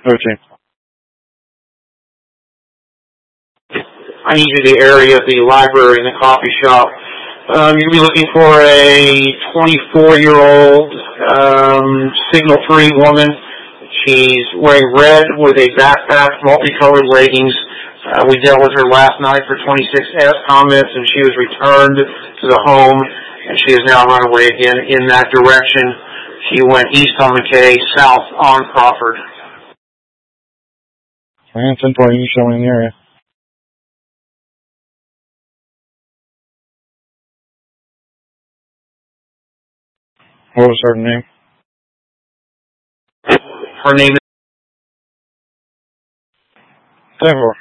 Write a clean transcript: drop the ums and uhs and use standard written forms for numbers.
Okay. I need you in the area of the library and the coffee shop. You'll be looking for a 24-year-old signal-free woman. She's wearing red with a backpack, multicolored leggings. We dealt with her last night for 26 comments, and she was returned to the home, and she has now run away again in that direction. She went east on McKay, south on Crawford. And 10-4, you showing the area. What was her name? Her name is 10-4.